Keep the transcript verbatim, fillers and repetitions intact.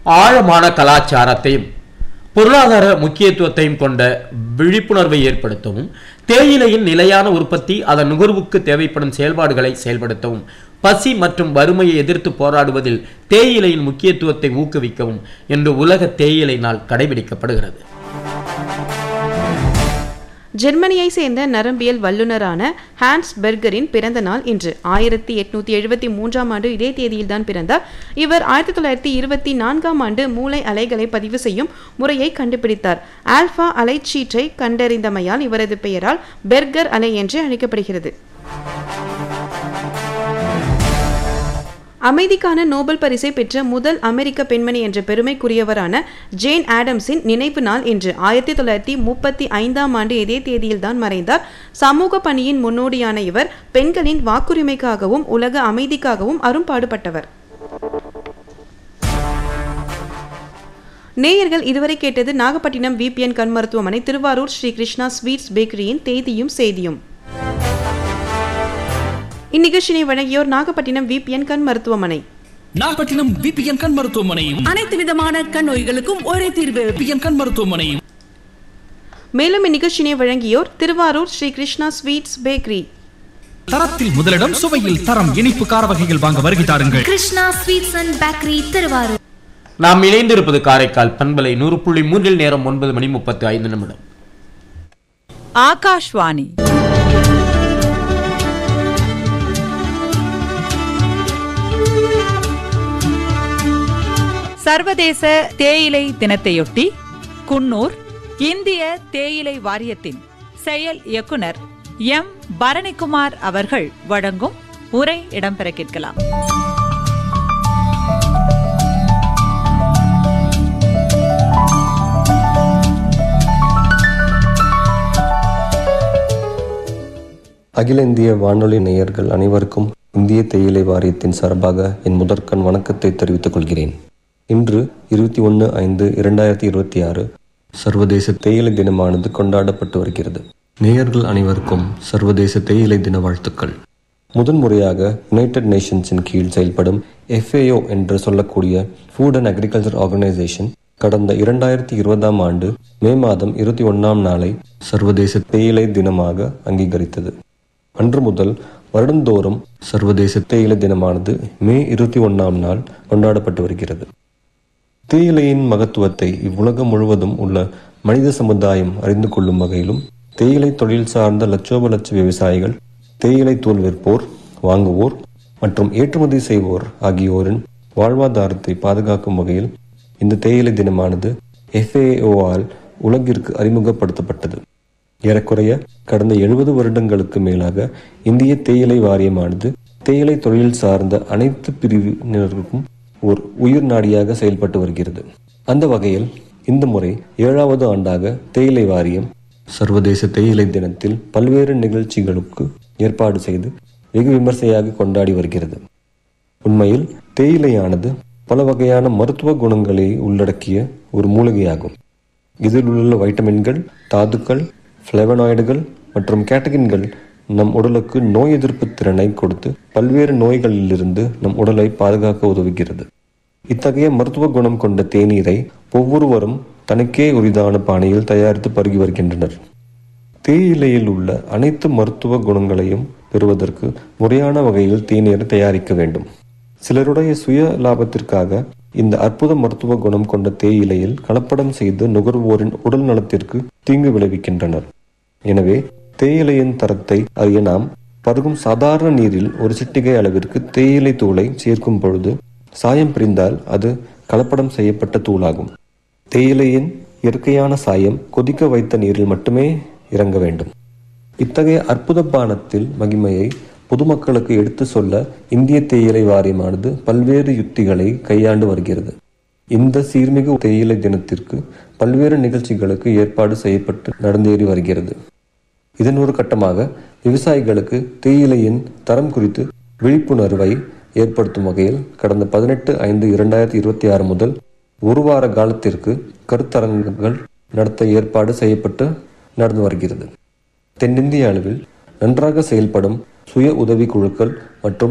ஆழமான கலாச்சாரத்தையும் பொருளாதார முக்கியத்துவத்தையும் கொண்ட விழிப்புணர்வை ஏற்படுத்தவும், தேயிலையின் நிலையான உற்பத்தி, அதன் நுகர்வுக்கு தேவைப்படும் செயல்பாடுகளை செயல்படுத்தவும், பசி மற்றும் வறுமையை எதிர்த்து போராடுவதில் தேயிலையின் முக்கியத்துவத்தை ஊக்குவிக்கவும் என்று உலக தேயிலை நாள் கடைபிடிக்கப்படுகிறது. ஜெர்மனியை சேர்ந்த நரம்பியல் வல்லுநரான ஹான்ஸ் பெர்கரின் பிறந்த நாள் இன்று. ஆயிரத்தி எட்நூத்தி எழுபத்தி மூன்றாம் ஆண்டு இதே தேதியில்தான் பிறந்தார். இவர் ஆயிரத்தி தொள்ளாயிரத்தி இருபத்தி நான்காம் ஆண்டு மூளை அலைகளை பதிவு செய்யும் முறையை கண்டுபிடித்தார். ஆல்பா அலைச்சீற்றை கண்டறிந்தமையால் இவரது பெயரால் பெர்கர் அலை என்று அழைக்கப்படுகிறது. அமைதிக்கான நோபல் பரிசை பெற்ற முதல் அமெரிக்க பெண்மணி என்ற பெருமைக்குரியவரான ஜேன் ஆடம்ஸின் நினைவு நாள் இன்று. ஆயிரத்தி தொள்ளாயிரத்தி முப்பத்தி ஐந்தாம் ஆண்டு இதே தேதியில்தான் மறைந்தார். சமூக பணியின் முன்னோடியான இவர் பெண்களின் வாக்குரிமைக்காகவும் உலக அமைதிக்காகவும் அரும்பாடுபட்டவர். நேயர்கள் இதுவரை கேட்டது நாகப்பட்டினம் விபிஎன் கண் மருத்துவமனை, திருவாரூர் ஸ்ரீ கிருஷ்ணா ஸ்வீட்ஸ் பேக்கரியின் தேதியும் செய்தியும். இந்நிகழ்ச்சியை வழங்கியோர் நாகப்பட்டினம் விபிஎன் கண் மருத்துவமனை. நாகப்பட்டினம் விபிஎன் கண் மருத்துவமனையும் அனைத்து விதமான கண் நோய்களுக்கும் ஒரே தீர்வு விபிஎன் கண் மருத்துவமனையும். மேலும் இந்நிகழ்ச்சியை வழங்கியோர் திருவாரூர் ஸ்ரீ கிருஷ்ணா ஸ்வீட்ஸ் பேக்கரி. தரத்தில் முதலிடம், சுவையில் தரம், இனிப்பு கார வகைகள் வாங்க வருகை தாருங்கள். Krishna sweets and bakery, Thiruvarur. நாம் இணைந்திருப்பது காரைக்கால் பண்பலை நூறு புள்ளி மூன்றில். நேரம் ஒன்பது மணி முப்பத்தி ஐந்து நிமிடம். ஆகாஷ்வாணி. சர்வதேச தேயிலை தினத்தையொட்டி குன்னூர் இந்திய தேயிலை வாரியத்தின் செயல் இயக்குனர் எம் பரணிக்குமார் அவர்கள் வழங்கும் உரை இடம்பெற கேட்கலாம். அகில இந்திய வானொலி நேயர்கள் அனைவருக்கும் இந்திய தேயிலை வாரியத்தின் சார்பாக என் முதற்கண் வணக்கத்தை தெரிவித்துக் கொள்கிறேன். இன்று இருபத்தி ஒன்று ஐந்து இரண்டாயிரத்தி இருபத்தி ஆறு சர்வதேச தேயிலை தினமானது கொண்டாடப்பட்டு வருகிறது. நேயர்கள் அனைவருக்கும் சர்வதேச தேயிலை தின வாழ்த்துக்கள். முதன்முறையாக யுனைடெட் நேஷன்ஸின் கீழ் செயல்படும் எஃப்ஏஓ என்று சொல்லக்கூடிய ஃபுட் அண்ட் அக்ரிகல்ச்சர் ஆர்கனைசேஷன் கடந்த இரண்டாயிரத்தி இருபதாம் ஆண்டு மே மாதம் இருபத்தி ஒன்றாம் நாளை சர்வதேச தேயிலை தினமாக அங்கீகரித்தது. அன்று முதல் வருடந்தோறும் சர்வதேச தேயிலை தினமானது மே இருபத்தி ஒன்றாம் நாள் கொண்டாடப்பட்டு வருகிறது. தேயிலையின் மகத்துவத்தை இவ்வுலகம் முழுவதும் உள்ள மனித சமுதாயம் அறிந்து கொள்ளும் வகையிலும், தேயிலை தொழில் சார்ந்த லட்சோப லட்ச விவசாயிகள், தேயிலை தூள் விற்போர், வாங்குவோர் மற்றும் ஏற்றுமதி செய்வோர் ஆகியோரின் வாழ்வாதாரத்தை பாதுகாக்கும் வகையில் இந்த தேயிலை தினமானது எஃப்ஏஓவால் உலகிற்கு அறிமுகப்படுத்தப்பட்டது. ஏறக்குறைய கடந்த எழுபது வருடங்களுக்கு மேலாக இந்திய தேயிலை வாரியமானது தேயிலை தொழில் சார்ந்த அனைத்து பிரிவினருக்கும் ஒரு உயிர் நாடியாக செயல்பட்டு வருகிறது. அந்த வகையில் இந்த முறை ஏழாவது ஆண்டாக தேயிலை வாரியம் சர்வதேச தேயிலை தினத்தில் பல்வேறு நிகழ்ச்சிகளுக்கு ஏற்பாடு செய்து வெகு விமர்சையாக கொண்டாடி வருகிறது. உண்மையில் தேயிலையானது பல வகையான மருத்துவ குணங்களை உள்ளடக்கிய ஒரு மூலிகையாகும். இதில் உள்ள வைட்டமின்கள், தாதுக்கள், ஃப்ளேவனாய்டுகள் மற்றும் கேட்டகின்கள் நம் உடலுக்கு நோய் எதிர்ப்பு திறனை கொடுத்து பல்வேறு நோய்களிலிருந்து நம் உடலை பாதுகாக்க உதவுகிறது. இத்தகைய மருத்துவ குணம் கொண்ட தேநீரை ஒவ்வொருவரும் தனக்கே உரிதான பாணியில் தயாரித்து பருகி வருகின்றனர். தேயிலையில் உள்ள அனைத்து மருத்துவ குணங்களையும் பெறுவதற்கு முறையான வகையில் தேநீரை தயாரிக்க வேண்டும். சிலருடைய சுய லாபத்திற்காக இந்த அற்புத மருத்துவ குணம் கொண்ட தேயிலையில் கலப்படம் செய்து நுகர்வோரின் உடல் நலத்திற்கு தீங்கு விளைவிக்கின்றனர். எனவே தேயிலையின் தரத்தை அறிய நாம் பருகும் சாதாரண நீரில் ஒரு சிட்டிகை அளவிற்கு தேயிலை தூளை சேர்க்கும் பொழுது சாயம் பிரிந்தால் அது கலப்படம் செய்யப்பட்ட தூளாகும். தேயிலையின் இயற்கையான சாயம் கொதிக்க வைத்த நீரில் மட்டுமே இறங்க வேண்டும். இத்தகைய அற்புத பானத்தில் மகிமையை பொதுமக்களுக்கு எடுத்து சொல்ல இந்திய தேயிலை வாரியமானது பல்வேறு யுக்திகளை கையாண்டு வருகிறது. இந்த சீர்மிகு தேயிலை தினத்திற்கு பல்வேறு நிகழ்ச்சிகளுக்கு ஏற்பாடு செய்யப்பட்டு நடந்தேறி வருகிறது. இதன் ஒரு கட்டமாக விவசாயிகளுக்கு தேயிலையின் தரம் குறித்து விழிப்புணர்வை ஏற்படுத்தும் வகையில் கடந்த பதினெட்டு ஐந்து இரண்டாயிரத்தி இருபத்தி ஆறு முதல் ஒரு வார காலத்திற்கு கருத்தரங்குகள் நடத்த ஏற்பாடு செய்யப்பட்டு நடந்து வருகிறது. தென்னிந்திய அளவில் நன்றாக செயல்படும் சுய உதவி குழுக்கள் மற்றும்